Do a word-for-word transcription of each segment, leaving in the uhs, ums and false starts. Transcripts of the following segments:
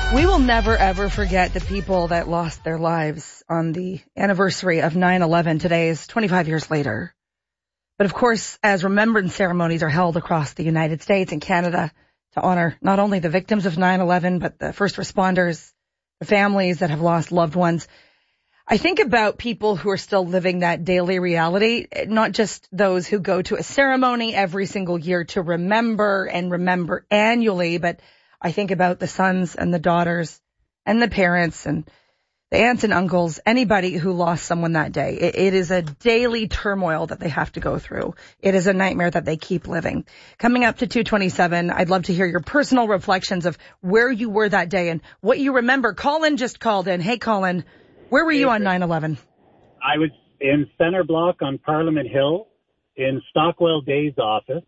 We will never, ever forget the people that lost their lives on the anniversary of nine eleven. Today is twenty-five years later. But of course, as remembrance ceremonies are held across the United States and Canada to honor not only the victims of nine eleven, but the first responders, the families that have lost loved ones, I think about people who are still living that daily reality, not just those who go to a ceremony every single year to remember and remember annually, but I think about the sons and the daughters and the parents and the aunts and uncles, anybody who lost someone that day. It, it is a daily turmoil that they have to go through. It is a nightmare that they keep living. Coming up to two twenty-seven, I'd love to hear your personal reflections of where you were that day and what you remember. Colin just called in. Hey, Colin, where were you on nine eleven? I was in Center Block on Parliament Hill in Stockwell Day's office,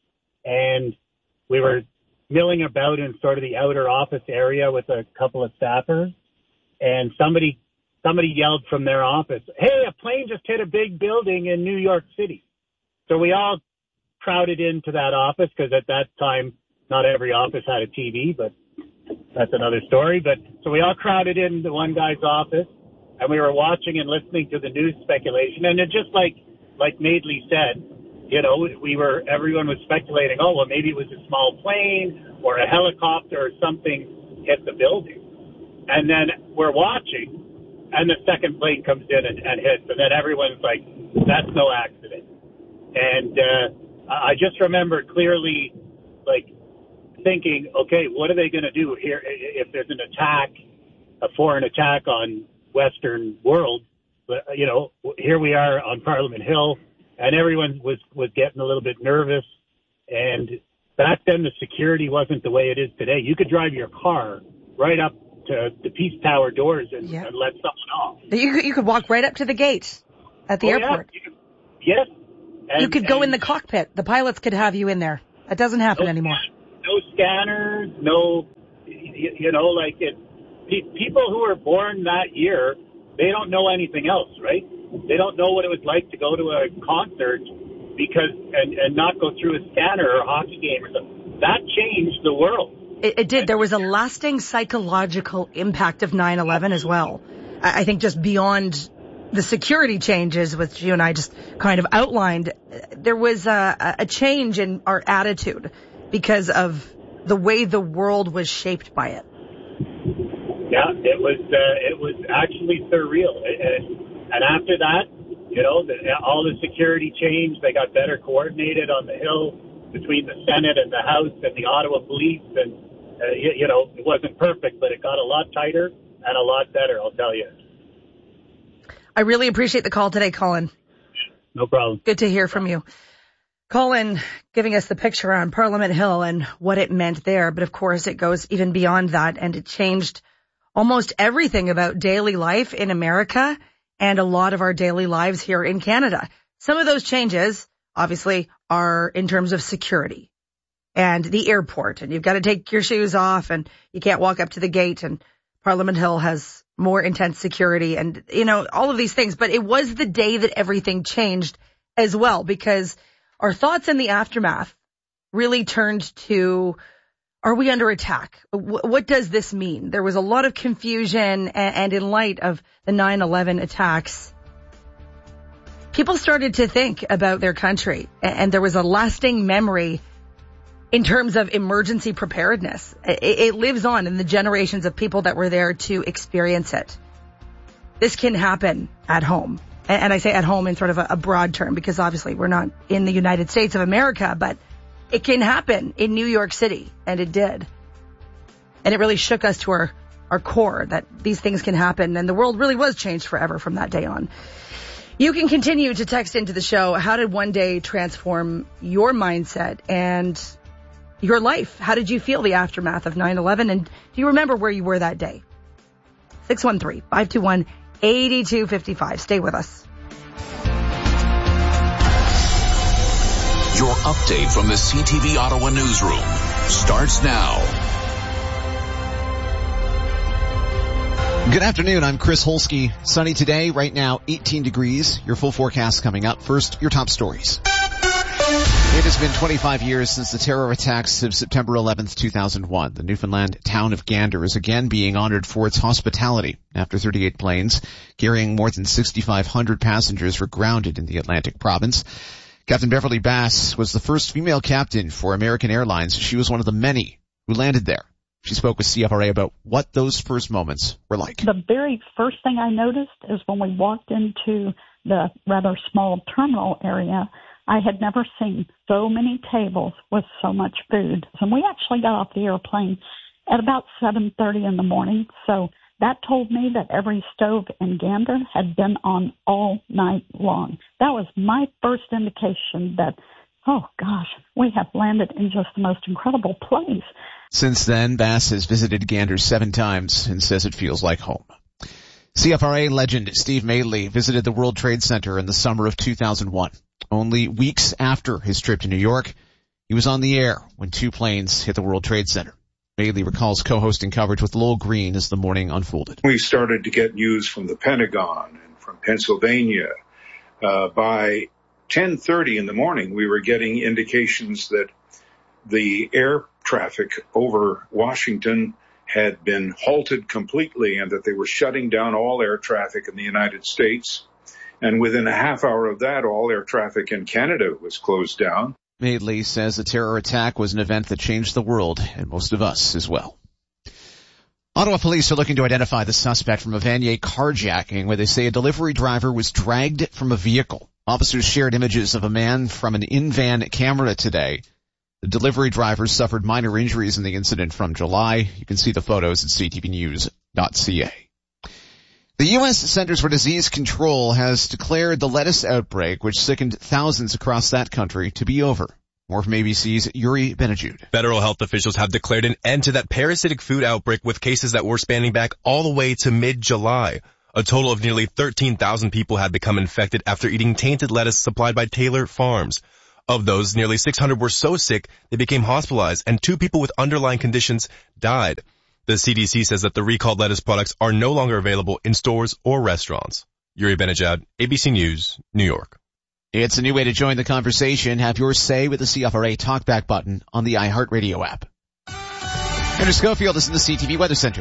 and we were milling about in sort of the outer office area with a couple of staffers, and somebody somebody yelled from their office, "Hey, a plane just hit a big building in New York City." So we all crowded into that office because at that time, not every office had a T V, but that's another story. But so we all crowded into one guy's office, and we were watching and listening to the news speculation. And it just like like Madeley said, you know, we were, everyone was speculating, oh, well, maybe it was a small plane or a helicopter or something hit the building. And then we're watching, and the second plane comes in and, and hits, and then everyone's like, that's no accident. And uh, I just remember clearly, like, thinking, okay, what are they going to do here if there's an attack, a foreign attack on Western world? But, you know, here we are on Parliament Hill, and everyone was, was getting a little bit nervous. And back then, the security wasn't the way it is today. You could drive your car right up to the Peace Tower doors and, yeah. and let someone off. You could, you could walk right up to the gate at the oh, airport. Yeah. Yes. And, you could go and, in the cockpit. The pilots could have you in there. That doesn't happen no, anymore. No scanners, no, you, you know, like it, people who were born that year, they don't know anything else, right? They don't know what it was like to go to a concert because and, and not go through a scanner or a hockey game or something. That changed the world. It, it did. There was a lasting psychological impact of nine eleven as well. I, I think just beyond the security changes, which you and I just kind of outlined, there was a, a change in our attitude because of the way the world was shaped by it. Yeah, it was uh, it was actually surreal. And, and after that, you know, the, all the security changed. They got better coordinated on the Hill between the Senate and the House and the Ottawa Police. And, uh, you, you know, it wasn't perfect, but it got a lot tighter and a lot better, I'll tell you. I really appreciate the call today, Colin. No problem. Good to hear from you. Colin giving us the picture on Parliament Hill and what it meant there. But of course, it goes even beyond that, and it changed almost everything about daily life in America and a lot of our daily lives here in Canada. Some of those changes, obviously, are in terms of security and the airport. And you've got to take your shoes off and you can't walk up to the gate. And Parliament Hill has more intense security and, you know, all of these things. But it was the day that everything changed as well, because our thoughts in the aftermath really turned to, are we under attack? What does this mean? There was a lot of confusion, and in light of the nine eleven attacks, people started to think about their country, and there was a lasting memory in terms of emergency preparedness. It lives on in the generations of people that were there to experience it. This can happen at home. And I say at home in sort of a broad term, because obviously we're not in the United States of America, but it can happen in New York City, and it did. And it really shook us to our, our core that these things can happen, and the world really was changed forever from that day on. You can continue to text into the show, how did one day transform your mindset and your life? How did you feel the aftermath of nine eleven, and do you remember where you were that day? six one three, five two one, eight two five five. Stay with us. Your update from the C T V Ottawa newsroom starts now. Good afternoon. I'm Chris Holsky. Sunny today. Right now, eighteen degrees. Your full forecast coming up. First, your top stories. It has been twenty-five years since the terror attacks of September eleventh, two thousand one. The Newfoundland town of Gander is again being honored for its hospitality after thirty-eight planes carrying more than six thousand five hundred passengers were grounded in the Atlantic province. Captain Beverly Bass was the first female captain for American Airlines. She was one of the many who landed there. She spoke with C F R A about what those first moments were like. The very first thing I noticed is when we walked into the rather small terminal area, I had never seen so many tables with so much food. And we actually got off the airplane at about seven thirty in the morning. So that told me that every stove in Gander had been on all night long. That was my first indication that, oh gosh, we have landed in just the most incredible place. Since then, Bass has visited Gander seven times and says it feels like home. C F R A legend Steve Madeley visited the World Trade Center in the summer of two thousand one. Only weeks after his trip to New York, he was on the air when two planes hit the World Trade Center. Madeley recalls co-hosting coverage with Lowell Green as the morning unfolded. We started to get news from the Pentagon and from Pennsylvania. Uh, by ten thirty in the morning, we were getting indications that the air traffic over Washington had been halted completely and that they were shutting down all air traffic in the United States. And within a half hour of that, all air traffic in Canada was closed down. Madeley says the terror attack was an event that changed the world and most of us as well. Ottawa police are looking to identify the suspect from a Vanier carjacking where they say a delivery driver was dragged from a vehicle. Officers shared images of a man from an in-van camera today. The delivery driver suffered minor injuries in the incident from July. You can see the photos at c t v news dot c a. The U S Centers for Disease Control has declared the lettuce outbreak, which sickened thousands across that country, to be over. More from A B C's Yuri Benajud. Federal health officials have declared an end to that parasitic food outbreak with cases that were spanning back all the way to mid-July. A total of nearly thirteen thousand people had become infected after eating tainted lettuce supplied by Taylor Farms. Of those, nearly six hundred were so sick they became hospitalized, and two people with underlying conditions died. The C D C says that the recalled lettuce products are no longer available in stores or restaurants. Yuri Benajad, A B C News, New York. It's a new way to join the conversation. Have your say with the C F R A Talkback button on the iHeartRadio app. Andrew Schofield is in the C T V Weather Center.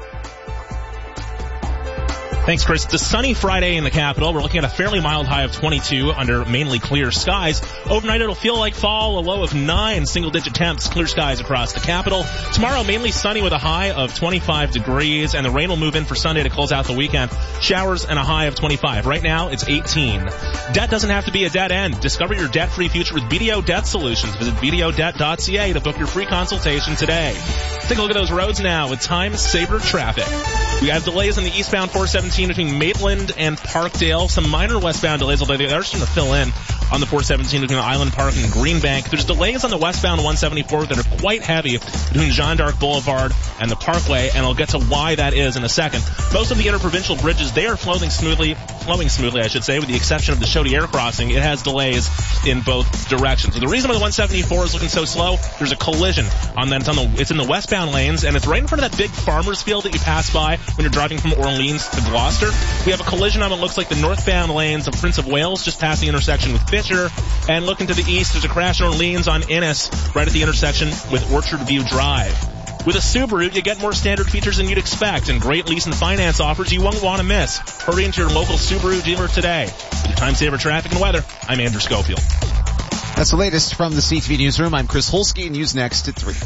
Thanks, Chris. It's a sunny Friday in the capital. We're looking at a fairly mild high of twenty-two under mainly clear skies. Overnight, it'll feel like fall, a low of nine, single-digit temps, clear skies across the capital. Tomorrow, mainly sunny with a high of twenty-five degrees, and the rain will move in for Sunday to close out the weekend. Showers and a high of twenty-five. Right now, it's eighteen. Debt doesn't have to be a dead end. Discover your debt-free future with B D O Debt Solutions. Visit b d o debt dot c a to book your free consultation today. Take a look at those roads now with time-saver traffic. We have delays on the eastbound four seventeen between Maitland and Parkdale. Some minor westbound delays, although they are starting to fill in on the four seventeen between Island Park and Greenbank. There's delays on the westbound one seventy-four that are quite heavy between Jeanne d'Arc Boulevard and the Parkway, and I'll get to why that is in a second. Most of the interprovincial bridges, they are flowing smoothly, flowing smoothly, I should say, with the exception of the Chaudière crossing. It has delays in both directions. So the reason why the one seventy-four is looking so slow, there's a collision on that. It's on the, it's in the westbound lanes, and it's right in front of that big farmer's field that you pass by when you're driving from Orleans to Gloucester. We have a collision on what looks like the northbound lanes of Prince of Wales, just past the intersection with Fisher. And looking to the east, there's a crash in Orleans on Innis, right at the intersection with Orchard View Drive. With a Subaru, you get more standard features than you'd expect, and great lease and finance offers you won't want to miss. Hurry into your local Subaru dealer today. With your time-saver traffic and weather, I'm Andrew Schofield. That's the latest from the C T V Newsroom. I'm Chris Holsky. News next at three.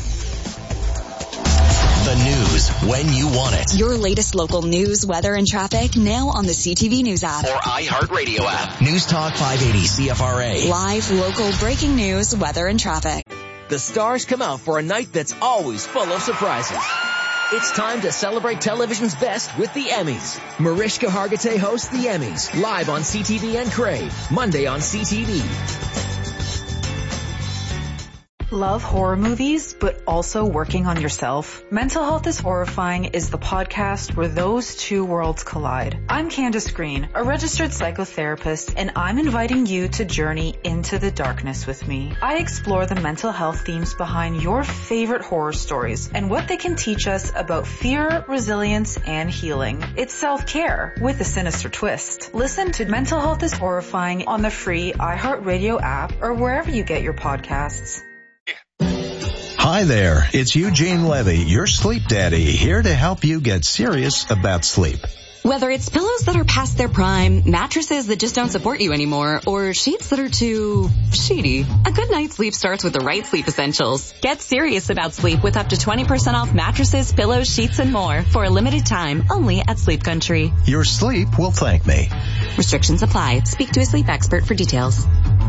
The news when you want it. Your latest local news, weather, and traffic now on the C T V News app. Or iHeartRadio app. News Talk five eighty C F R A. Live, local, breaking news, weather, and traffic. The stars come out for a night that's always full of surprises. It's time to celebrate television's best with the Emmys. Mariska Hargitay hosts the Emmys, live on C T V and Crave, Monday on C T V. Love horror movies, but also working on yourself? Mental Health is Horrifying is the podcast where those two worlds collide. I'm Candace Green, a registered psychotherapist, and I'm inviting you to journey into the darkness with me. I explore the mental health themes behind your favorite horror stories and what they can teach us about fear, resilience, and healing. It's self-care with a sinister twist. Listen to Mental Health is Horrifying on the free iHeartRadio app or wherever you get your podcasts. Hi there, it's Eugene Levy, your sleep daddy, here to help you get serious about sleep. Whether it's pillows that are past their prime, mattresses that just don't support you anymore, or sheets that are too sheety, a good night's sleep starts with the right sleep essentials. Get serious about sleep with up to twenty percent off mattresses, pillows, sheets, and more for a limited time only at Sleep Country. Your sleep will thank me. Restrictions apply. Speak to a sleep expert for details.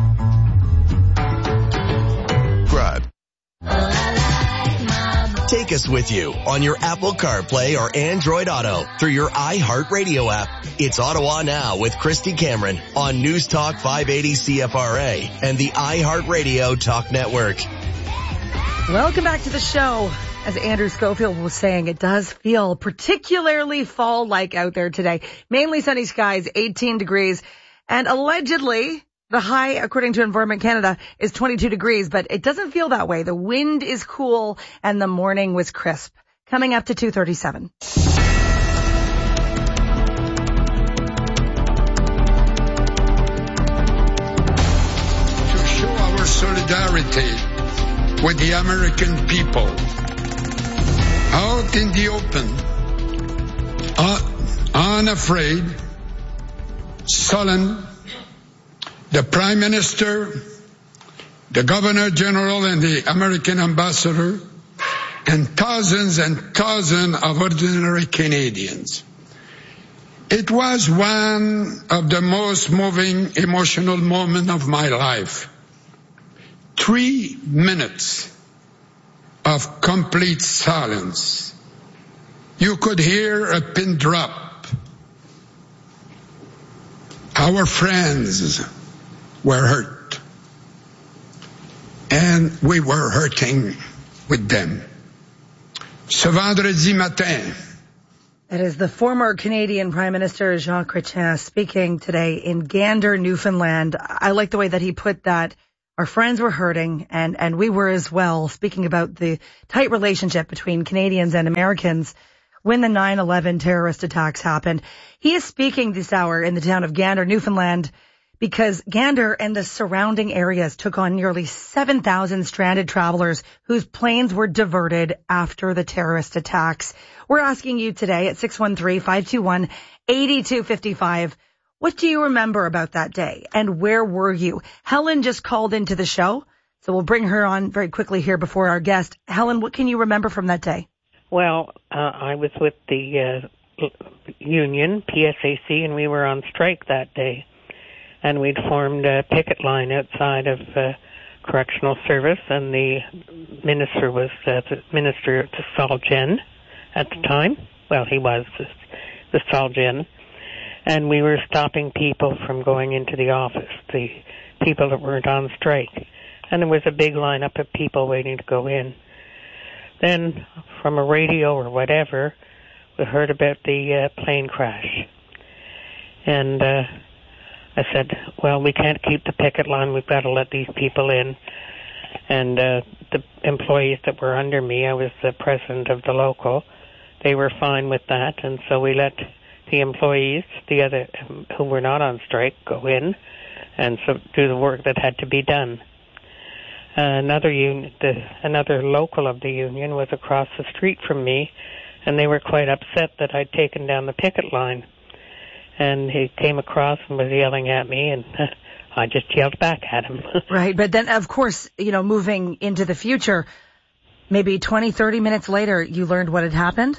Subscribe. Take us with you on your Apple CarPlay or Android Auto through your iHeartRadio app. It's Ottawa Now with Christy Cameron on News Talk five eighty C F R A and the iHeartRadio Talk Network. Welcome back to the show. As Andrew Schofield was saying, it does feel particularly fall-like out there today. Mainly sunny skies, eighteen degrees, and allegedly the high, according to Environment Canada, is twenty-two degrees, but it doesn't feel that way. The wind is cool and the morning was crisp. Coming up to two thirty-seven. To show our solidarity with the American people, out in the open, uh, unafraid, sullen, the Prime Minister, the Governor General, and the American Ambassador, and thousands and thousands of ordinary Canadians. It was one of the most moving, emotional moments of my life. Three minutes of complete silence. You could hear a pin drop. Our friends were hurt, and we were hurting with them. Ce vendredi matin. That is the former Canadian Prime Minister Jean Chrétien speaking today in Gander, Newfoundland. I like the way that he put that. Our friends were hurting, and, and we were as well, speaking about the tight relationship between Canadians and Americans when the nine eleven terrorist attacks happened. He is speaking this hour in the town of Gander, Newfoundland, because Gander and the surrounding areas took on nearly seven thousand stranded travelers whose planes were diverted after the terrorist attacks. We're asking you today at six one three, five two one, eight two five five, what do you remember about that day and where were you? Helen just called into the show, so we'll bring her on very quickly here before our guest. Helen, what can you remember from that day? Well, uh, I was with the uh, union, P S A C, and we were on strike that day. And we'd formed a picket line outside of uh, Correctional Service, and the minister was uh, the Minister the Solgen at the time. Well, he was the, the Solgen. And we were stopping people from going into the office, the people that weren't on strike. And there was a big lineup of people waiting to go in. Then, from a radio or whatever, we heard about the uh, plane crash. And uh I said, well, we can't keep the picket line. We've got to let these people in. And uh, the employees that were under me, I was the president of the local, they were fine with that. And so we let the employees, the other who were not on strike, go in and so do the work that had to be done. Uh, another union, the, another local of the union was across the street from me, and they were quite upset that I'd taken down the picket line. And he came across and was yelling at me, and I just yelled back at him. Right, but then, of course, you know, moving into the future, maybe twenty, thirty minutes later, you learned what had happened?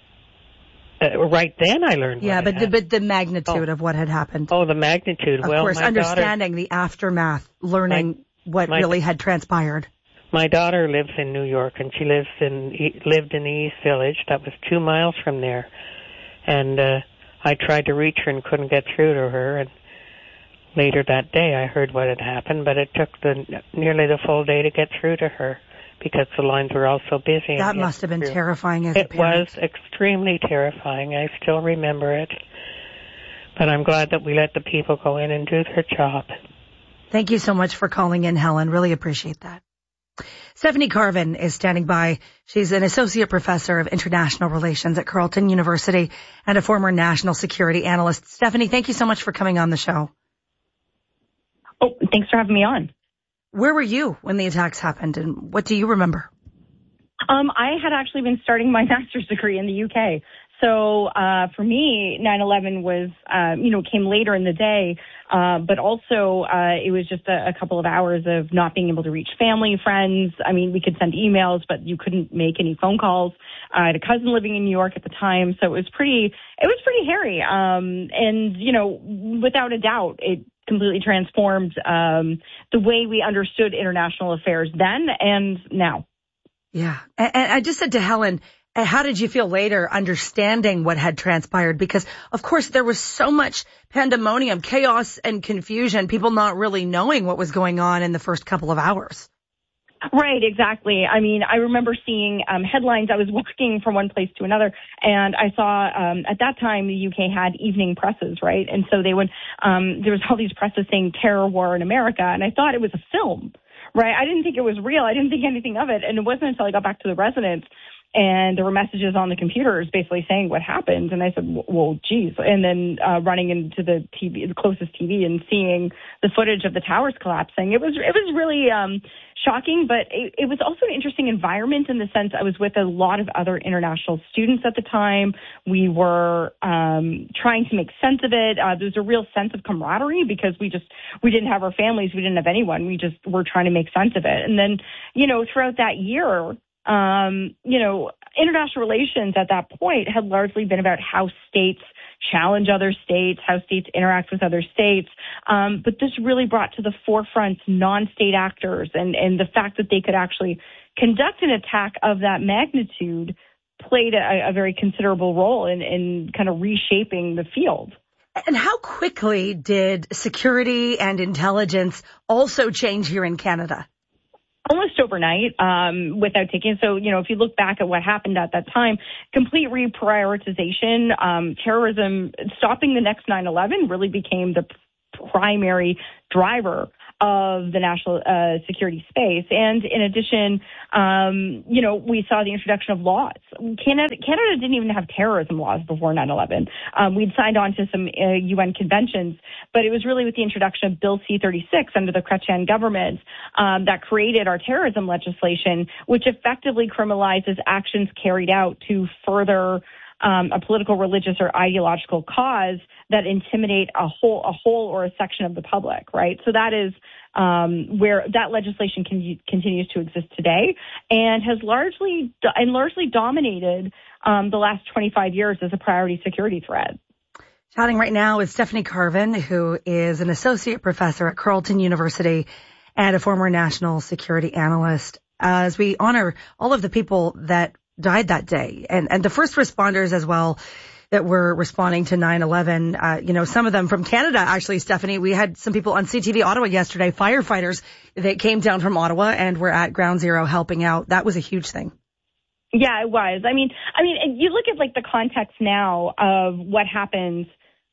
Uh, right then I learned yeah, what but had the, happened. but the magnitude oh. of what had happened. Oh, the magnitude. Of well, course, my understanding daughter, the aftermath, learning my, what my, really had transpired. My daughter lives in New York, and she lives in lived in the East Village. That was two miles from there. And uh I tried to reach her and couldn't get through to her. And later that day, I heard what had happened, but it took the nearly the full day to get through to her because the lines were all so busy. That must have been terrifying as a parent. It was extremely terrifying. I still remember it. But I'm glad that we let the people go in and do their job. Thank you so much for calling in, Helen. Really appreciate that. Stephanie Carvin is standing by. She's an associate professor of international relations at Carleton University and a former national security analyst. Stephanie, thank you so much for coming on the show. Oh, thanks for having me on. Where were you when the attacks happened, and what do you remember? Um, I had actually been starting my master's degree in the U K. So uh for me, nine eleven was, uh, you know, came later in the day, uh, but also uh it was just a, a couple of hours of not being able to reach family, friends. I mean, we could send emails, but you couldn't make any phone calls. I had a cousin living in New York at the time, so it was pretty, it was pretty hairy. Um, and, you know, without a doubt, it completely transformed um the way we understood international affairs then and now. Yeah. And, and I just said to Helen, how did you feel later understanding what had transpired? Because, of course, there was so much pandemonium, chaos, and confusion, people not really knowing what was going on in the first couple of hours. Right, exactly. I mean, I remember seeing um, headlines. I was walking from one place to another, and I saw um, at that time the U K had evening presses, right? And so they would, um, there was all these presses saying terror war in America, and I thought it was a film, right? I didn't think it was real. I didn't think anything of it, and it wasn't until I got back to the residence and there were messages on the computers basically saying what happened. And I said, well, geez. And then uh, running into the T V, the closest T V, and seeing the footage of the towers collapsing. It was it was really um, shocking, but it, it was also an interesting environment in the sense I was with a lot of other international students at the time. We were um, trying to make sense of it. Uh, there was a real sense of camaraderie because we just, we didn't have our families. We didn't have anyone. We just were trying to make sense of it. And then, you know, throughout that year, Um, you know, international relations at that point had largely been about how states challenge other states, how states interact with other states. Um, but this really brought to the forefront non-state actors and, and the fact that they could actually conduct an attack of that magnitude played a, a very considerable role in, in kind of reshaping the field. And how quickly did security and intelligence also change here in Canada? Almost overnight, um, without taking. So, you know, if you look back at what happened at that time, complete reprioritization, um, terrorism, stopping the next nine eleven really became the primary driver of the national uh, security space. And in addition, um, you know, we saw the introduction of laws. Canada, Canada didn't even have terrorism laws before nine eleven. Um, we'd signed on to some uh, U N conventions, but it was really with the introduction of Bill C thirty-six under the Chrétien government um, that created our terrorism legislation, which effectively criminalizes actions carried out to further Um, a political, religious, or ideological cause that intimidate a whole, a whole or a section of the public, right? So that is um, where that legislation can, continues to exist today, and has largely and largely dominated um, the last twenty-five years as a priority security threat. Chatting right now with Stephanie Carvin, who is an associate professor at Carleton University and a former national security analyst, as we honor all of the people that died that day, and and the first responders as well that were responding to nine eleven. Uh, you know, some of them from Canada, actually, Stephanie. We had some people on C T V Ottawa yesterday, firefighters that came down from Ottawa and were at Ground Zero helping out. That was a huge thing. Yeah, it was. I mean, I mean, you look at like the context now of what happens.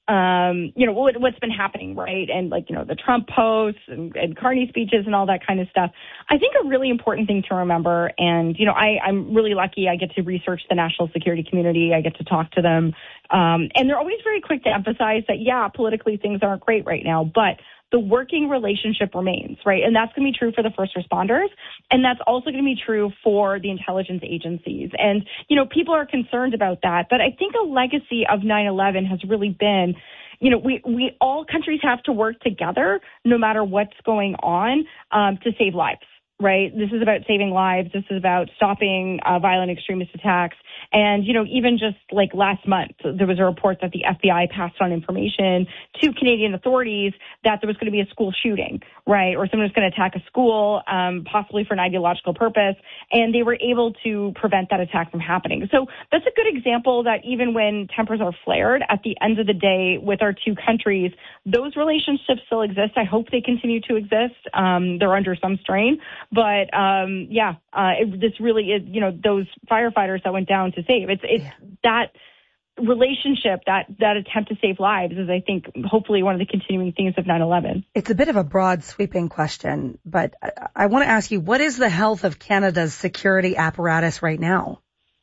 Um, you know, what, what's been happening, right? And like, you know, the Trump posts and, and Carney speeches and all that kind of stuff. I think a really important thing to remember, and, you know, I, I'm really lucky I get to research the national security community. I get to talk to them. Um, and they're always very quick to emphasize that, yeah, politically things aren't great right now, but the working relationship remains, right? And that's going to be true for the first responders. And that's also going to be true for the intelligence agencies. And, you know, people are concerned about that. But I think a legacy of nine eleven has really been, you know, we, we all countries have to work together no matter what's going on um, to save lives. right? This is about saving lives. This is about stopping uh, violent extremist attacks. And, you know, even just like last month, there was a report that the F B I passed on information to Canadian authorities that there was going to be a school shooting, right? Or someone was going to attack a school, um, possibly for an ideological purpose. And they were able to prevent that attack from happening. So that's a good example that even when tempers are flared, at the end of the day, with our two countries, those relationships still exist. I hope they continue to exist. Um, they're under some strain. But, um, yeah, uh, it, this really is, you know, those firefighters that went down to save. It's it's that relationship, that that attempt to save lives is, I think, hopefully one of the continuing themes of nine eleven. It's a bit of a broad, sweeping question, but I, I want to ask you, what is the health of Canada's security apparatus right now?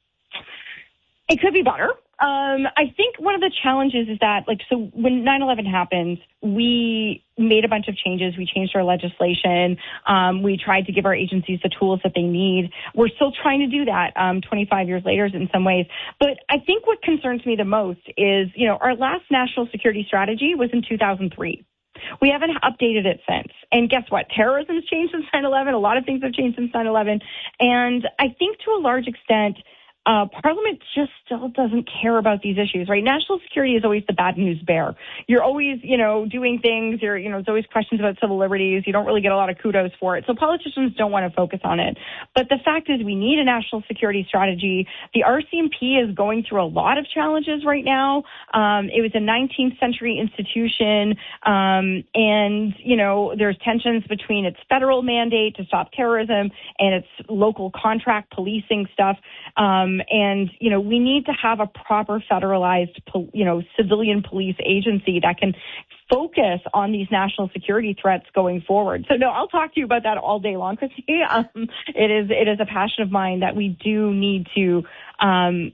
It could be better. Um, I think one of the challenges is that, like, so when nine eleven happened, we made a bunch of changes. We changed our legislation. Um, we tried to give our agencies the tools that they need. We're still trying to do that um, twenty-five years later in some ways. But I think what concerns me the most is, you know, our last national security strategy was in two thousand three. We haven't updated it since. And guess what? Terrorism's changed since nine eleven. A lot of things have changed since nine eleven. And I think to a large extent, Uh, Parliament just still doesn't care about these issues, right? National security is always the bad news bear. You're always, you know, doing things. You're, you know, there's always questions about civil liberties. You don't really get a lot of kudos for it. So politicians don't want to focus on it. But the fact is we need a national security strategy. The R C M P is going through a lot of challenges right now. Um, it was a nineteenth century institution. Um, and, you know, there's tensions between its federal mandate to stop terrorism and its local contract policing stuff. Um, And, you know, we need to have a proper federalized, you know, civilian police agency that can focus on these national security threats going forward. So, no, I'll talk to you about that all day long, Christy. Um, it is it is a passion of mine that we do need to um,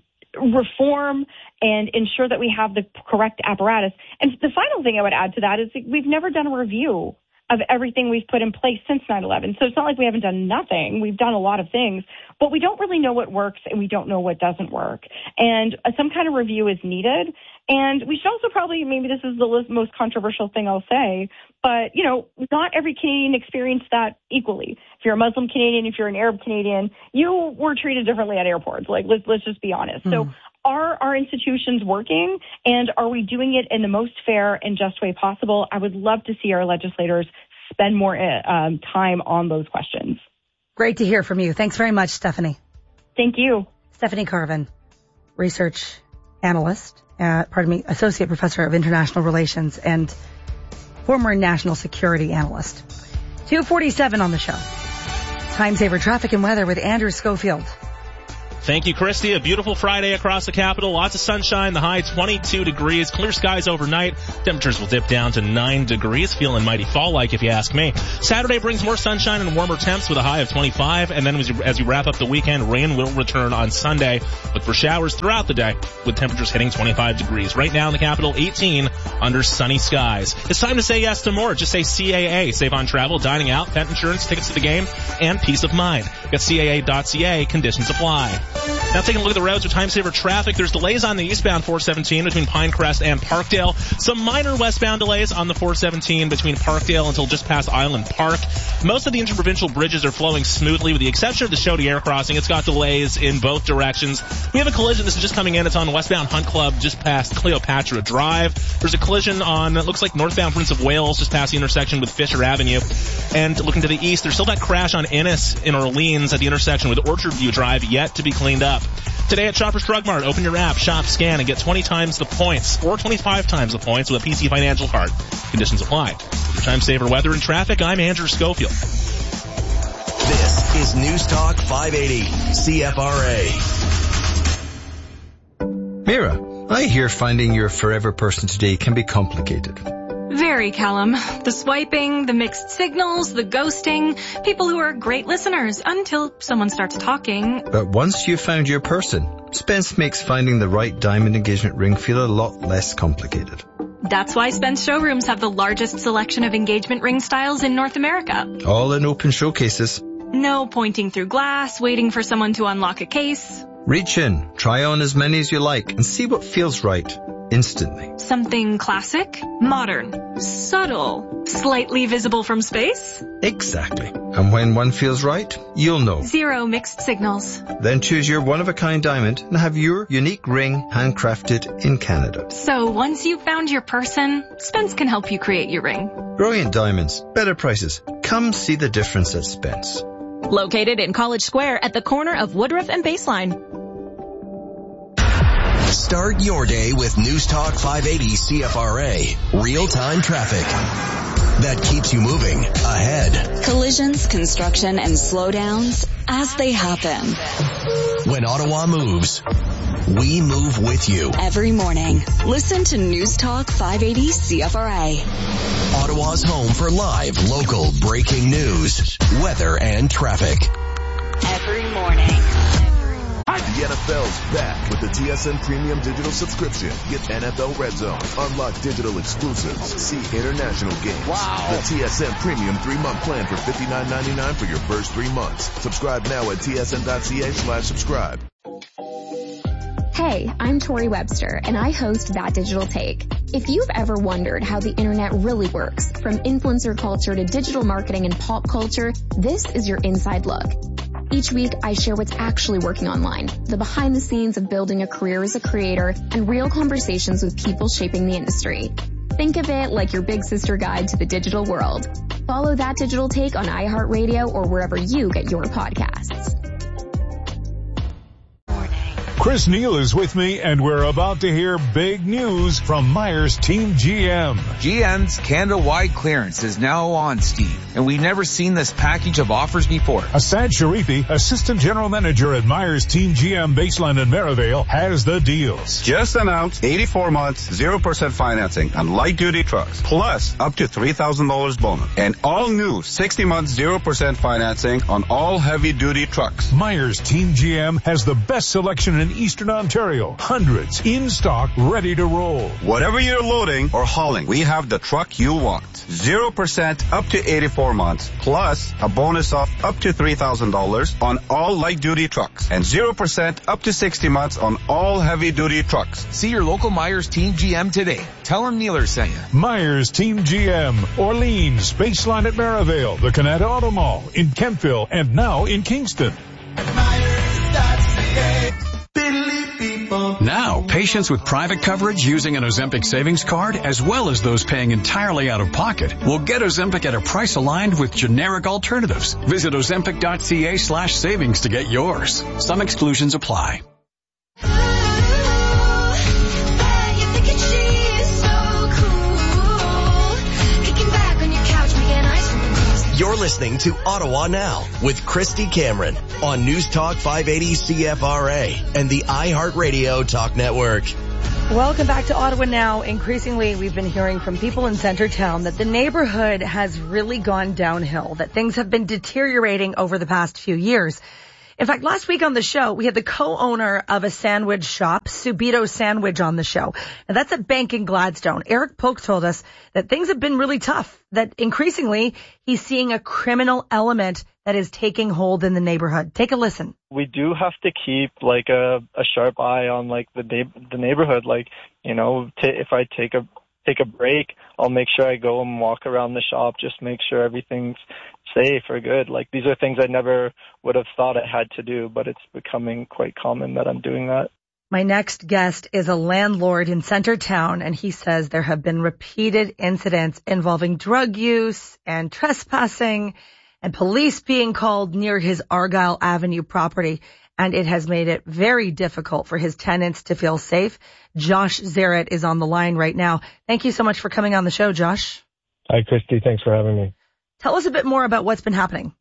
reform and ensure that we have the correct apparatus. And the final thing I would add to that is that we've never done a review of everything we've put in place since nine eleven. So it's not like we haven't done nothing. We've done a lot of things, but we don't really know what works and we don't know what doesn't work. And uh, some kind of review is needed. And we should also probably, maybe this is the most controversial thing I'll say, but, you know, not every Canadian experienced that equally. If you're a Muslim Canadian, if you're an Arab Canadian, you were treated differently at airports. Like, let's, let's just be honest. Mm. So are our institutions working, and are we doing it in the most fair and just way possible? I would love to see our legislators spend more um, time on those questions. Great to hear from you. Thanks very much, Stephanie. Thank you. Stephanie Carvin, research analyst, uh, pardon me, associate professor of international relations and former national security analyst. two forty-seven on the show. Time saver traffic and weather with Andrew Schofield. Thank you, Christy. A beautiful Friday across the capital. Lots of sunshine. The high twenty-two degrees. Clear skies overnight. Temperatures will dip down to nine degrees. Feeling mighty fall-like if you ask me. Saturday brings more sunshine and warmer temps with a high of twenty-five. And then as you, as you wrap up the weekend, rain will return on Sunday. Look for showers throughout the day with temperatures hitting twenty-five degrees. Right now in the capital, eighteen under sunny skies. It's time to say yes to more. Just say C A A. Save on travel, dining out, pet insurance, tickets to the game, and peace of mind. Get C A A dot C A. Conditions apply. Now taking a look at the roads with time saver traffic. There's delays on the eastbound four seventeen between Pinecrest and Parkdale. Some minor westbound delays on the four seventeen between Parkdale until just past Island Park. Most of the interprovincial bridges are flowing smoothly with the exception of the Chaudière crossing. It's got delays in both directions. We have a collision. This is just coming in. It's on westbound Hunt Club just past Cleopatra Drive. There's a collision on, it looks like northbound Prince of Wales just past the intersection with Fisher Avenue. And looking to the east, there's still that crash on Innis in Orleans at the intersection with Orchard View Drive yet to be cleaned up. Today at Shoppers Drug Mart, open your app, shop, scan, and get twenty times the points, or twenty-five times the points with a P C Financial card. Conditions apply. For time saver weather and traffic, I'm Andrew Schofield. This is News Talk five eighty, C F R A. Mira, I hear finding your forever person today can be complicated. Very, Callum. The swiping, the mixed signals, the ghosting, people who are great listeners until someone starts talking. But once you've found your person, Spence makes finding the right diamond engagement ring feel a lot less complicated. That's why Spence showrooms have the largest selection of engagement ring styles in North America. All in open showcases. No pointing through glass, waiting for someone to unlock a case. Reach in, try on as many as you like, and see what feels right. Instantly. Something classic, modern, subtle, slightly visible from space? Exactly. And when one feels right, you'll know. Zero mixed signals. Then choose your one-of-a-kind diamond and have your unique ring handcrafted in Canada. So once you've found your person, Spence can help you create your ring. Brilliant diamonds, better prices. Come see the difference at Spence. Located in College Square at the corner of Woodruff and Baseline. Start your day with News Talk five eighty C F R A. Real-time traffic that keeps you moving ahead. Collisions, construction, and slowdowns as they happen. When Ottawa moves, we move with you. Every morning, listen to News Talk five eighty C F R A. Ottawa's home for live, local, breaking news, weather, and traffic. Every morning. The N F L's back with the T S N Premium Digital Subscription. Get N F L Red Zone, unlock digital exclusives, see international games. Wow. The T S N Premium three-month plan for fifty-nine ninety-nine for your first three months. Subscribe now at tsn.ca slash subscribe. Hey, I'm Tori Webster, and I host That Digital Take. If you've ever wondered how the internet really works, from influencer culture to digital marketing and pop culture, this is your inside look. Each week, I share what's actually working online, the behind the scenes of building a career as a creator, and real conversations with people shaping the industry. Think of it like your big sister guide to the digital world. Follow That Digital Take on iHeartRadio or wherever you get your podcasts. Chris Neal is with me, and we're about to hear big news from Myers Team G M. G M's Canada-wide clearance is now on, Steve, and we've never seen this package of offers before. Asad Sharifi, Assistant General Manager at Myers Team G M Baseline and Merivale, has the deals. Just announced eighty-four months, zero percent financing on light-duty trucks, plus up to three thousand dollars bonus. And all new sixty months, zero percent financing on all heavy-duty trucks. Myers Team G M has the best selection in Eastern Ontario. Hundreds in stock, ready to roll. Whatever you're loading or hauling, we have the truck you want. zero percent up to eighty-four months, plus a bonus of up to three thousand dollars on all light-duty trucks. And zero percent up to sixty months on all heavy-duty trucks. See your local Myers Team G M today. Tell them Neeler sent you. Myers Team G M, Orleans, Baseline at Merivale, the Canada Auto Mall, in Kempville, and now in Kingston. Now, patients with private coverage using an Ozempic savings card, as well as those paying entirely out of pocket, will get Ozempic at a price aligned with generic alternatives. Visit ozempic.ca slash savings to get yours. Some exclusions apply. You're listening to Ottawa Now with Christy Cameron on News Talk five eighty C F R A and the iHeartRadio Talk Network. Welcome back to Ottawa Now. Increasingly, we've been hearing from people in Centertown that the neighborhood has really gone downhill, that things have been deteriorating over the past few years. In fact, last week on the show, we had the co-owner of a sandwich shop, Subito Sandwich, on the show. Now, that's a bank in Gladstone. Eric Polk told us that things have been really tough, that increasingly he's seeing a criminal element that is taking hold in the neighborhood. Take a listen. We do have to keep like a, a sharp eye on like the na- the neighborhood. Like, you know, t- if I take a take a break, I'll make sure I go and walk around the shop, just make sure everything's safe or good. Like, these are things I never would have thought I had to do, but it's becoming quite common that I'm doing that. My next guest is a landlord in Centertown, and he says there have been repeated incidents involving drug use and trespassing and police being called near his Argyle Avenue property, and it has made it very difficult for his tenants to feel safe. Josh Zaret is on the line right now. Thank you so much for coming on the show, Josh. Hi, Christy. Thanks for having me. Tell us a bit more about what's been happening.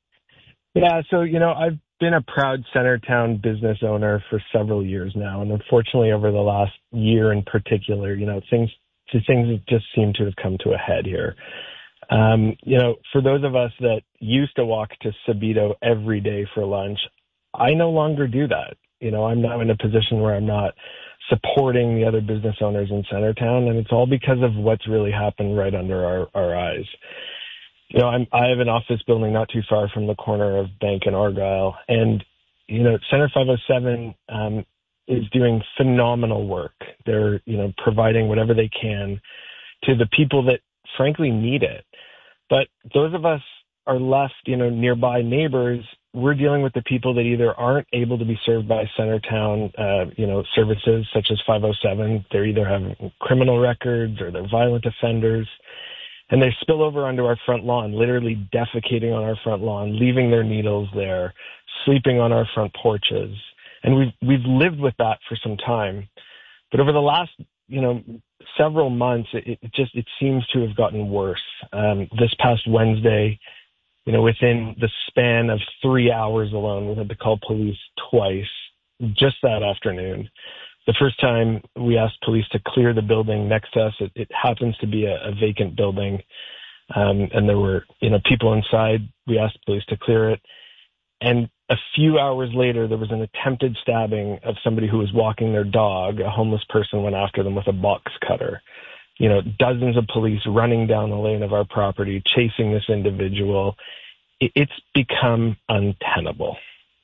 Yeah, so, you know, I've been a proud Centertown business owner for several years now, and unfortunately over the last year in particular, you know, things things just seem to have come to a head here. Um, you know, for those of us that used to walk to Subito every day for lunch, I no longer do that. You know, I'm now in a position where I'm not supporting the other business owners in Centertown, and it's all because of what's really happened right under our, our eyes. You know, I'm, I have an office building not too far from the corner of Bank and Argyle, and, you know, Center five oh seven um, is doing phenomenal work. They're, you know, providing whatever they can to the people that frankly need it. But those of us our left, you know, nearby neighbors, we're dealing with the people that either aren't able to be served by Centertown, uh, you know, services such as five oh seven. They're either have criminal records or they're violent offenders. And they spill over onto our front lawn, literally defecating on our front lawn, leaving their needles there, sleeping on our front porches. And we've, we've lived with that for some time. But over the last, you know, several months, it, it just, it seems to have gotten worse. Um, this past Wednesday, you know, within the span of three hours alone, we had to call police twice just that afternoon. The first time we asked police to clear the building next to us, it, it happens to be a, a vacant building. Um, and there were, you know, people inside. We asked police to clear it. And a few hours later, there was an attempted stabbing of somebody who was walking their dog. A homeless person went after them with a box cutter. You know, dozens of police running down the lane of our property, chasing this individual. It, it's become untenable.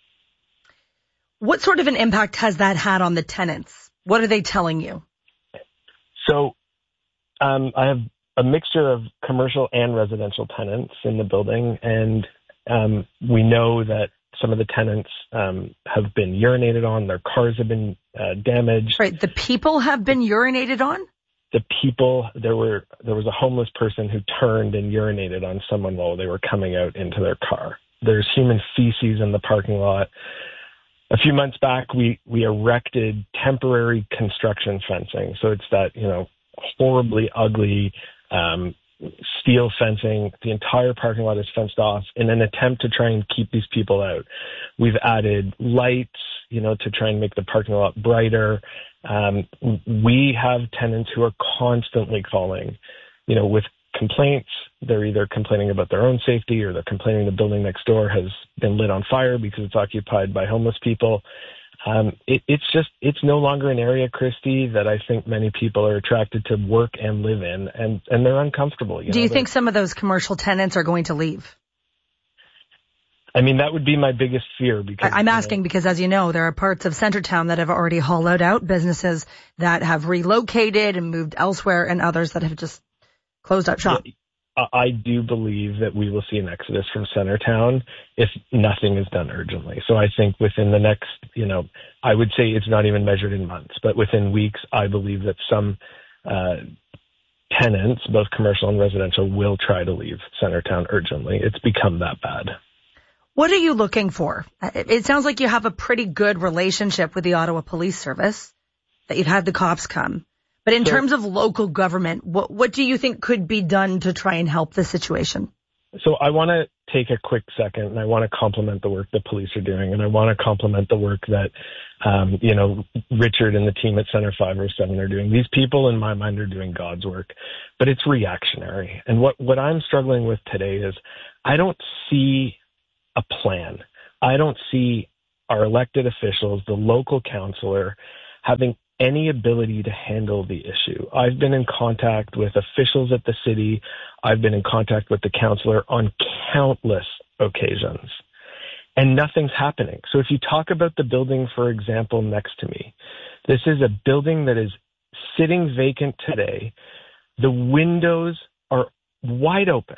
What sort of an impact has that had on the tenants? What are they telling you? So um, I have a mixture of commercial and residential tenants in the building, and um, we know that some of the tenants um, have been urinated on. Their cars have been uh, damaged. Right. The people have been urinated on? The people, there were there was a homeless person who turned and urinated on someone while they were coming out into their car. There's human feces in the parking lot. A few months back, we, we erected temporary construction fencing. So it's that, you know, horribly ugly um, steel fencing. The entire parking lot is fenced off in an attempt to try and keep these people out. We've added lights, you know, to try and make the parking lot brighter. Um, we have tenants who are constantly calling, you know, with complaints. They're either complaining about their own safety or they're complaining the building next door has been lit on fire because it's occupied by homeless people. Um, it, it's just, it's no longer an area, Christy, that I think many people are attracted to work and live in, and, and they're uncomfortable. You Do know? you think some of those commercial tenants are going to leave? I mean, that would be my biggest fear. Because I'm asking know, because, as you know, there are parts of Centertown that have already hollowed out, businesses that have relocated and moved elsewhere, and others that have just closed up shop. I do believe that we will see an exodus from Centertown if nothing is done urgently. So I think within the next, you know, I would say it's not even measured in months, but within weeks, I believe that some uh, tenants, both commercial and residential, will try to leave Centertown urgently. It's become that bad. What are you looking for? It sounds like you have a pretty good relationship with the Ottawa Police Service, that you've had the cops come. But in so, terms of local government, what, what do you think could be done to try and help the situation? So I want to take a quick second, and I want to compliment the work the police are doing, and I want to compliment the work that, um, you know, Richard and the team at Center five oh seven are doing. These people, in my mind, are doing God's work, but it's reactionary. And what, what I'm struggling with today is I don't see a plan. I don't see our elected officials, the local councillor, having any ability to handle the issue. I've been in contact with officials at the city. I've been in contact with the councillor on countless occasions, and nothing's happening. So if you talk about the building, for example, next to me, this is a building that is sitting vacant today. The windows are wide open.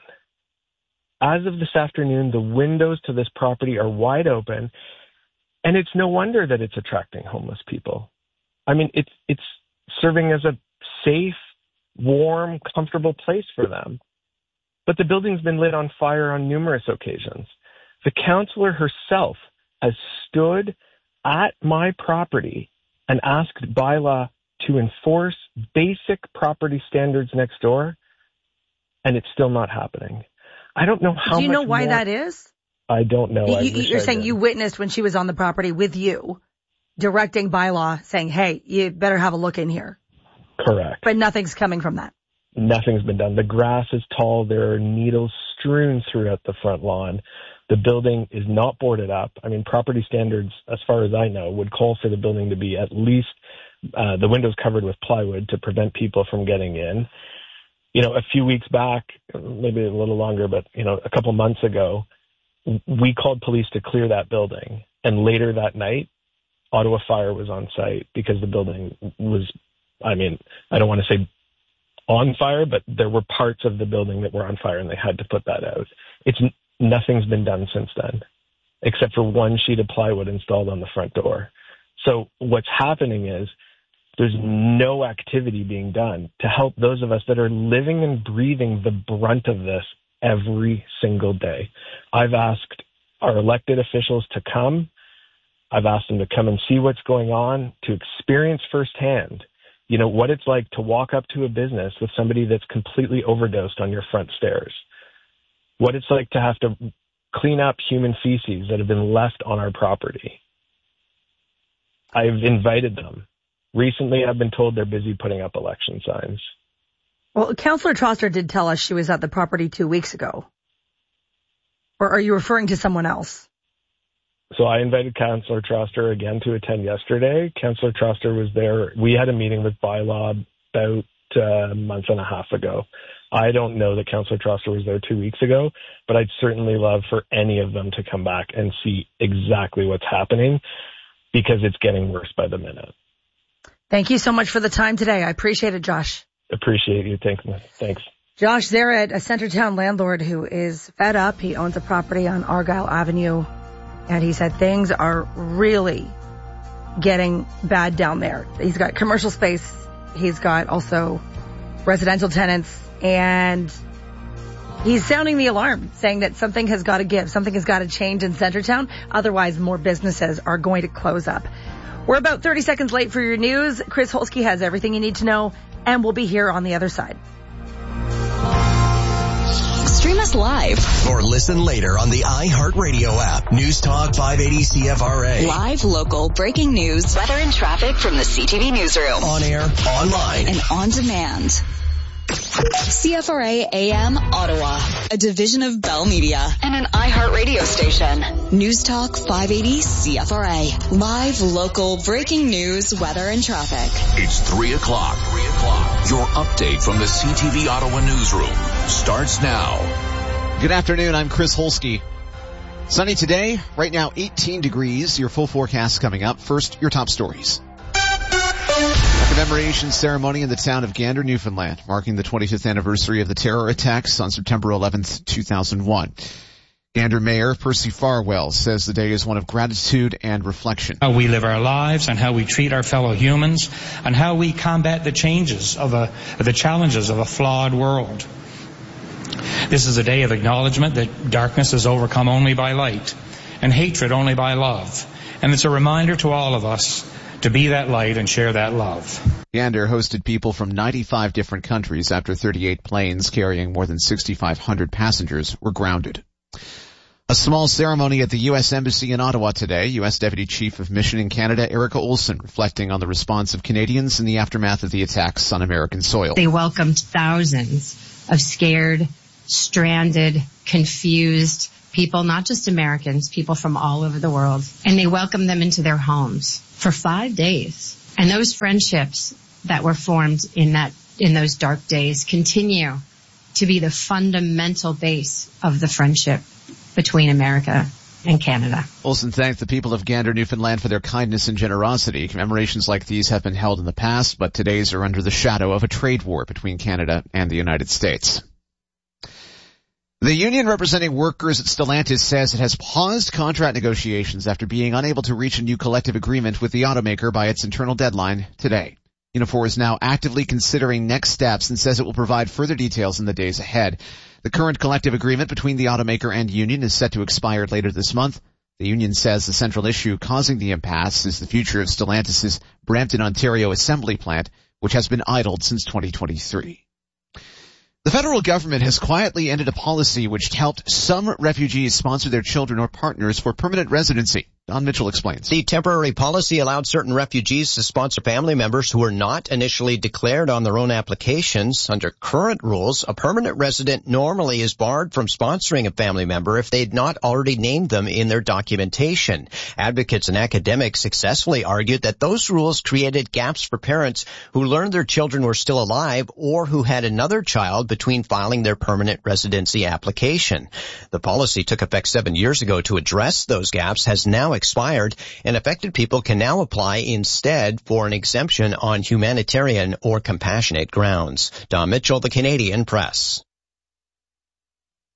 As of this afternoon, the windows to this property are wide open, and it's no wonder that it's attracting homeless people. I mean, it's it's serving as a safe, warm, comfortable place for them. But the building's been lit on fire on numerous occasions. The councillor herself has stood at my property and asked bylaw to enforce basic property standards next door, and it's still not happening. I don't know how much Do you know why more... that is? I don't know. You, I you're saying did. You witnessed when she was on the property with you, directing bylaw, saying, hey, you better have a look in here. Correct. But nothing's coming from that. Nothing's been done. The grass is tall. There are needles strewn throughout the front lawn. The building is not boarded up. I mean, property standards, as far as I know, would call for the building to be at least uh, the windows covered with plywood to prevent people from getting in. You know, a few weeks back, maybe a little longer, but, you know, a couple months ago, we called police to clear that building. And later that night, Ottawa Fire was on site because the building was, I mean, I don't want to say on fire, but there were parts of the building that were on fire and they had to put that out. It's nothing's been done since then, except for one sheet of plywood installed on the front door. So what's happening is there's no activity being done to help those of us that are living and breathing the brunt of this every single day. I've asked our elected officials to come. I've asked them to come and see what's going on, to experience firsthand, you know, what it's like to walk up to a business with somebody that's completely overdosed on your front stairs, what it's like to have to clean up human feces that have been left on our property. I've invited them. Recently, I've been told they're busy putting up election signs. Well, Councillor Troster did tell us she was at the property two weeks ago. Or are you referring to someone else? So I invited Councillor Troster again to attend yesterday. Councillor Troster was there. We had a meeting with Bylaw about uh, a month and a half ago. I don't know that Councillor Troster was there two weeks ago, but I'd certainly love for any of them to come back and see exactly what's happening, because it's getting worse by the minute. Thank you so much for the time today. I appreciate it, Josh. Appreciate you. Thanks. Thanks. Josh Zarrett, a Centertown landlord who is fed up. He owns a property on Argyle Avenue, and he said things are really getting bad down there. He's got commercial space. He's got also residential tenants, and he's sounding the alarm, saying that something has got to give. Something has got to change in Centertown. Otherwise, more businesses are going to close up. We're about thirty seconds late for your news. Chris Holsky has everything you need to know, and we'll be here on the other side. Stream us live or listen later on the iHeartRadio app. News Talk five eighty C F R A. Live, local, breaking news, weather and traffic from the C T V newsroom. On air, online, and on demand. C F R A A M Ottawa, a division of Bell Media and an iHeartRadio station. News Talk five eighty C F R A. Live, local, breaking news, weather, and traffic. It's three o'clock. Three o'clock. Your update from the C T V Ottawa newsroom starts now. Good afternoon. I'm Chris Holsky. Sunny today. Right now, eighteen degrees. Your full forecast coming up. First, your top stories. A commemoration ceremony in the town of Gander, Newfoundland, marking the twenty-fifth anniversary of the terror attacks on September eleventh, two thousand one. Gander Mayor Percy Farwell says the day is one of gratitude and reflection. How we live our lives and how we treat our fellow humans and how we combat the changes of a, the challenges of a flawed world. This is a day of acknowledgement that darkness is overcome only by light and hatred only by love. And it's a reminder to all of us to be that light and share that love. Gander hosted people from ninety-five different countries after thirty-eight planes carrying more than sixty-five hundred passengers were grounded. A small ceremony at the U S Embassy in Ottawa today. U S Deputy Chief of Mission in Canada, Erica Olson, reflecting on the response of Canadians in the aftermath of the attacks on American soil. They welcomed thousands of scared, stranded, confused people, not just Americans, people from all over the world. And they welcomed them into their homes for five days. And those friendships that were formed in that, in those dark days continue to be the fundamental base of the friendship between America and Canada. Olson thanked the people of Gander, Newfoundland for their kindness and generosity. Commemorations like these have been held in the past, but today's are under the shadow of a trade war between Canada and the United States. The union representing workers at Stellantis says it has paused contract negotiations after being unable to reach a new collective agreement with the automaker by its internal deadline today. Unifor is now actively considering next steps and says it will provide further details in the days ahead. The current collective agreement between the automaker and union is set to expire later this month. The union says the central issue causing the impasse is the future of Stellantis' Brampton, Ontario assembly plant, which has been idled since twenty twenty-three. The federal government has quietly ended a policy which helped some refugees sponsor their children or partners for permanent residency. Don Mitchell explains. The temporary policy allowed certain refugees to sponsor family members who were not initially declared on their own applications. Under current rules, a permanent resident normally is barred from sponsoring a family member if they'd not already named them in their documentation. Advocates and academics successfully argued that those rules created gaps for parents who learned their children were still alive or who had another child between filing their permanent residency application. The policy took effect seven years ago to address those gaps, has now expired, and affected people can now apply instead for an exemption on humanitarian or compassionate grounds. Don Mitchell, the Canadian Press.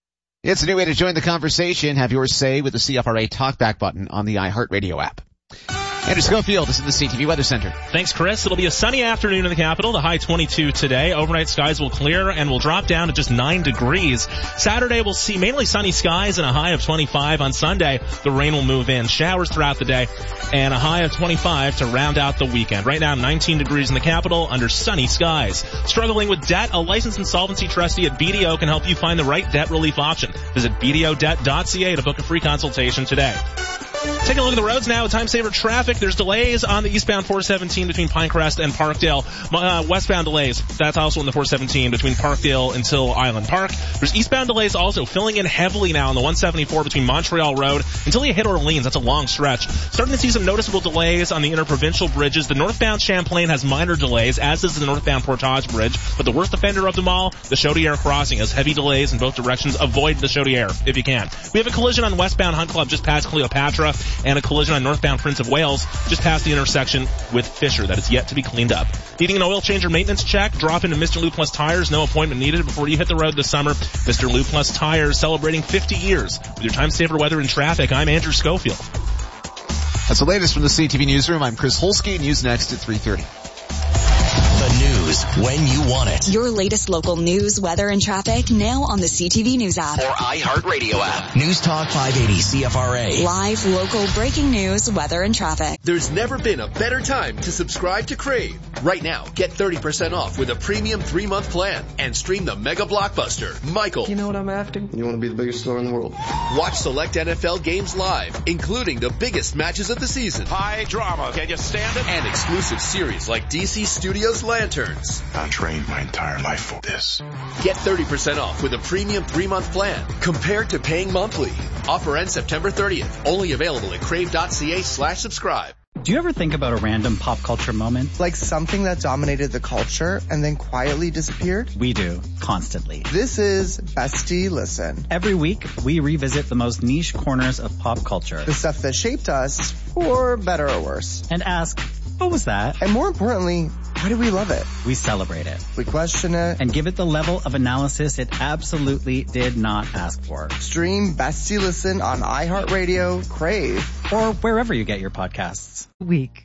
It's a new way to join the conversation. Have your say with the C F R A Talkback button on the iHeartRadio app. Andrew Schofield is in the C T V Weather Center. Thanks, Chris. It'll be a sunny afternoon in the capital. The high twenty-two today. Overnight skies will clear and will drop down to just nine degrees. Saturday we'll see mainly sunny skies and a high of twenty-five. On Sunday, the rain will move in. Showers throughout the day and a high of twenty-five to round out the weekend. Right now, nineteen degrees in the capital under sunny skies. Struggling with debt? A licensed insolvency trustee at B D O can help you find the right debt relief option. Visit b d o debt dot c a to book a free consultation today. Take a look at the roads now. Time saver traffic. There's delays on the eastbound four seventeen between Pinecrest and Parkdale. Uh, westbound delays. That's also in the four seventeen between Parkdale until Island Park. There's eastbound delays also filling in heavily now on the one seventy-four between Montreal Road until you hit Orleans. That's a long stretch. Starting to see some noticeable delays on the interprovincial bridges. The northbound Champlain has minor delays, as does the northbound Portage Bridge. But the worst offender of them all, the Chaudière crossing, has heavy delays in both directions. Avoid the Chaudière if you can. We have a collision on westbound Hunt Club just past Cleopatra, and a collision on northbound Prince of Wales just past the intersection with Fisher that is yet to be cleaned up. Needing an oil change or maintenance check? Drop into Mister Lou Plus Tires. No appointment needed before you hit the road this summer. Mister Lou Plus Tires, celebrating fifty years. With your time saver weather and traffic, I'm Andrew Schofield. That's the latest from the C T V Newsroom. I'm Chris Holsky. News next at three thirty. The news when you want it. Your latest local news, weather, and traffic now on the C T V News app. Or iHeartRadio app. News Talk five eighty C F R A. Live, local, breaking news, weather, and traffic. There's never been a better time to subscribe to Crave. Right now, get thirty percent off with a premium three-month plan and stream the mega blockbuster, Michael. You know what I'm after? You want to be the biggest star in the world. Watch select N F L games live, including the biggest matches of the season. High drama. Can you stand it? And exclusive series like D C Studios Lanterns. I trained my entire life for this. Get thirty percent off with a premium three-month plan compared to paying monthly. Offer ends September thirtieth. Only available at crave.ca slash subscribe. Do you ever think about a random pop culture moment? Like something that dominated the culture and then quietly disappeared? We do, constantly. This is Bestie Listen. Every week, we revisit the most niche corners of pop culture. The stuff that shaped us, for better or worse. And ask, what was that? And more importantly, why do we love it? We celebrate it. We question it. And give it the level of analysis it absolutely did not ask for. Stream Bestie Listen on iHeartRadio, Crave, or wherever you get your podcasts. Week.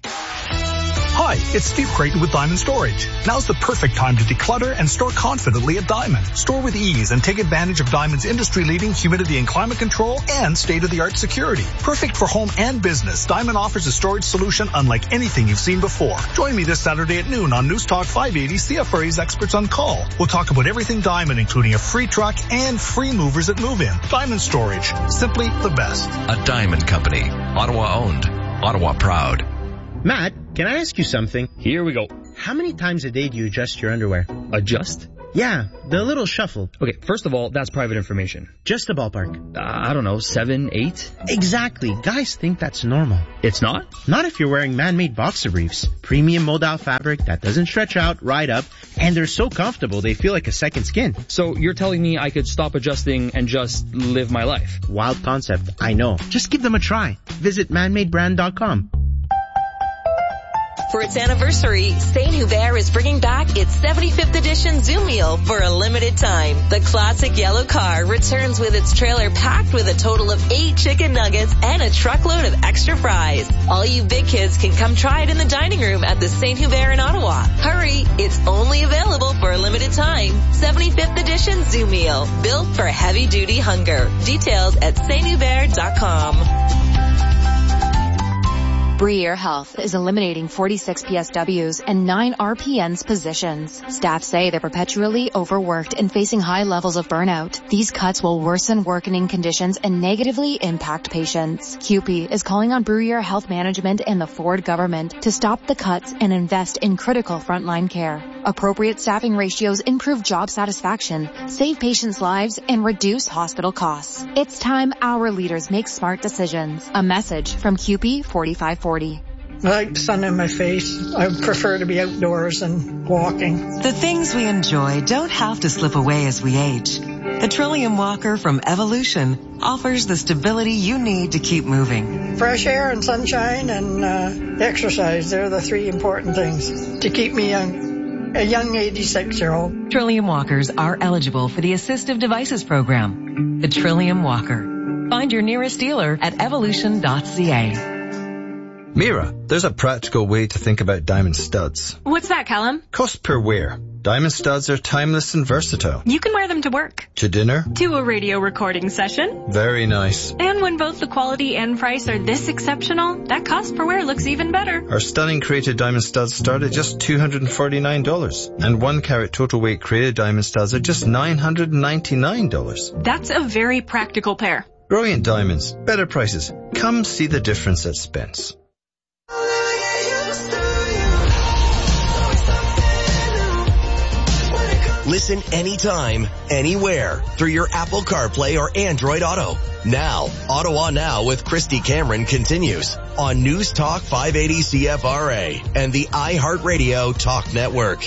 Hi, it's Steve Creighton with Diamond Storage. Now's the perfect time to declutter and store confidently at Diamond. Store with ease and take advantage of Diamond's industry-leading humidity and climate control and state-of-the-art security. Perfect for home and business, Diamond offers a storage solution unlike anything you've seen before. Join me this Saturday at noon on News Talk five eighty, C F R A's Experts on Call. We'll talk about everything Diamond, including a free truck and free movers at move-in. Diamond Storage, simply the best. A Diamond Company. Ottawa owned. Ottawa proud. Matt, can I ask you something? Here we go. How many times a day do you adjust your underwear? Adjust? Yeah, the little shuffle. Okay, first of all, that's private information. Just a ballpark. Uh, I don't know, seven, eight? Exactly. Guys think that's normal. It's not? Not if you're wearing man-made boxer briefs. Premium mold-out fabric that doesn't stretch out, ride up, and they're so comfortable they feel like a second skin. So you're telling me I could stop adjusting and just live my life? Wild concept, I know. Just give them a try. Visit manmade brand dot com. For its anniversary, Saint Hubert is bringing back its seventy-fifth edition Zoom meal for a limited time. The classic yellow car returns with its trailer packed with a total of eight chicken nuggets and a truckload of extra fries. All you big kids can come try it in the dining room at the Saint Hubert in Ottawa. Hurry, it's only available for a limited time. seventy-fifth edition Zoom meal, built for heavy-duty hunger. Details at saint hubert dot com. Bruyere Health is eliminating forty-six P S Ws and nine R P Ns positions. Staff say they're perpetually overworked and facing high levels of burnout. These cuts will worsen working conditions and negatively impact patients. C U P E is calling on Bruyere Health Management and the Ford government to stop the cuts and invest in critical frontline care. Appropriate staffing ratios improve job satisfaction, save patients' lives, and reduce hospital costs. It's time our leaders make smart decisions. A message from C U P E forty-five forty. I like the sun in my face. I prefer to be outdoors and walking. The things we enjoy don't have to slip away as we age. The Trillium Walker from Evolution offers the stability you need to keep moving. Fresh air and sunshine and uh, exercise, they're the three important things to keep me young. a young eighty-six-year-old. Trillium walkers are eligible for the Assistive Devices Program. The Trillium Walker. Find your nearest dealer at evolution dot c a. Mira, there's a practical way to think about diamond studs. What's that, Callum? Cost per wear. Diamond studs are timeless and versatile. You can wear them to work. To dinner. To a radio recording session. Very nice. And when both the quality and price are this exceptional, that cost per wear looks even better. Our stunning created diamond studs start at just two hundred forty-nine dollars. And one carat total weight created diamond studs are just nine hundred ninety-nine dollars. That's a very practical pair. Brilliant diamonds. Better prices. Come see the difference at Spence. Listen anytime, anywhere, through your Apple CarPlay or Android Auto. Now, Ottawa Now with Christy Cameron continues on News Talk five eighty C F R A and the iHeartRadio Talk Network.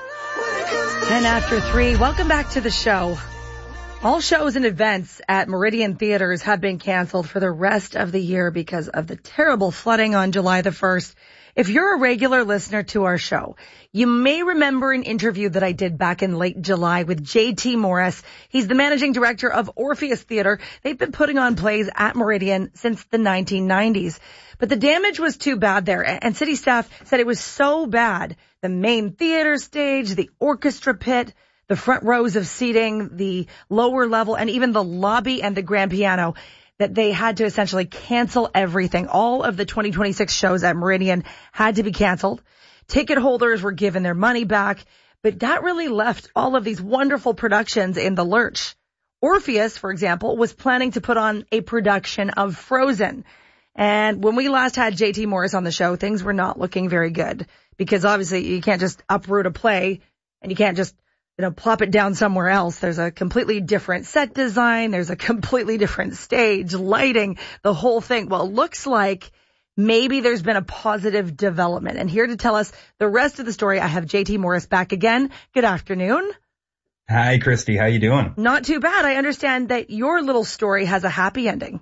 ten after three, welcome back to the show. All shows and events at Meridian Theaters have been canceled for the rest of the year because of the terrible flooding on July the first. If you're a regular listener to our show, you may remember an interview that I did back in late July with J T Morris. He's the managing director of Orpheus Theater. They've been putting on plays at Meridian since the nineteen nineties. But the damage was too bad there, and city staff said it was so bad. The main theater stage, the orchestra pit, the front rows of seating, the lower level, and even the lobby and the grand piano, that they had to essentially cancel everything. All of the twenty twenty-six shows at Meridian had to be canceled. Ticket holders were given their money back, but that really left all of these wonderful productions in the lurch. Orpheus, for example, was planning to put on a production of Frozen. And when we last had J T Morris on the show, things were not looking very good, because obviously you can't just uproot a play and you can't just you know, plop it down somewhere else. There's a completely different set design. There's a completely different stage, lighting, the whole thing. Well, it looks like maybe there's been a positive development. And here to tell us the rest of the story, I have J T Morris back again. Good afternoon. Hi, Christy. How you doing? Not too bad. I understand that your little story has a happy ending.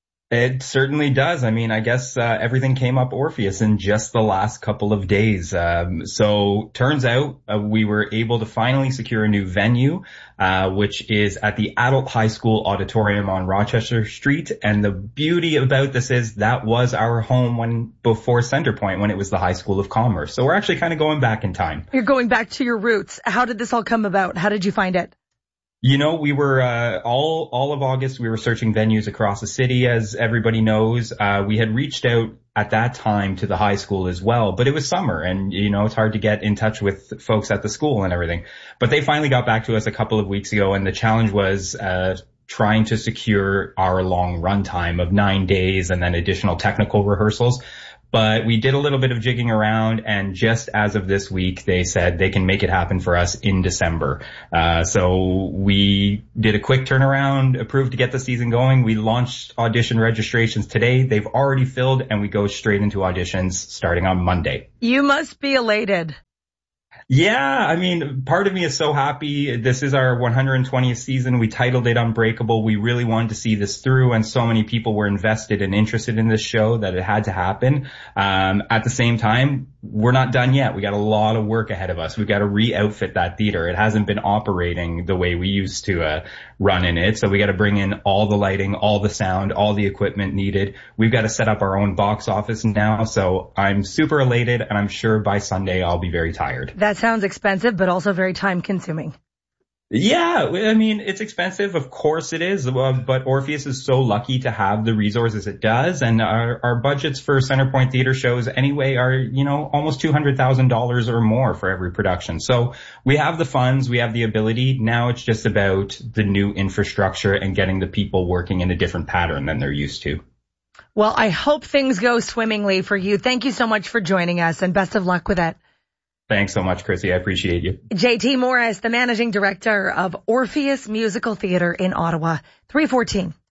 It certainly does. I mean, I guess uh, everything came up Orpheus in just the last couple of days. Um, so turns out uh, we were able to finally secure a new venue, uh, which is at the Adult High School Auditorium on Rochester Street. And the beauty about this is that was our home when before Centerpoint, when it was the High School of Commerce. So we're actually kind of going back in time. You're going back to your roots. How did this all come about? How did you find it? You know, we were, uh, all, all of August, we were searching venues across the city, as everybody knows. Uh, we had reached out at that time to the high school as well, but it was summer and, you know, it's hard to get in touch with folks at the school and everything. But they finally got back to us a couple of weeks ago, and the challenge was, uh, trying to secure our long run time of nine days and then additional technical rehearsals. But we did a little bit of jigging around, and just as of this week, they said they can make it happen for us in December. Uh, so we did a quick turnaround, approved to get the season going. We launched audition registrations today. They've already filled, and we go straight into auditions starting on Monday. You must be elated. Yeah, I mean, part of me is so happy. This is our one hundred twentieth season. We titled it Unbreakable. We really wanted to see this through, and so many people were invested and interested in this show that it had to happen. Um, at the same time, we're not done yet. We got a lot of work ahead of us. We've got to re-outfit that theater. It hasn't been operating the way we used to uh, run in it. So we got to bring in all the lighting, all the sound, all the equipment needed. We've got to set up our own box office now. So I'm super elated, and I'm sure by Sunday I'll be very tired. That sounds expensive, but also very time consuming. Yeah, I mean, it's expensive. Of course it is. But Orpheus is so lucky to have the resources it does. And our, our budgets for Centerpoint Theater shows anyway are, you know, almost two hundred thousand dollars or more for every production. So we have the funds, we have the ability. Now it's just about the new infrastructure and getting the people working in a different pattern than they're used to. Well, I hope things go swimmingly for you. Thank you so much for joining us, and best of luck with it. Thanks so much, Chrissy. I appreciate you. J T Morris, the managing director of Orpheus Musical Theater in Ottawa. three fourteen.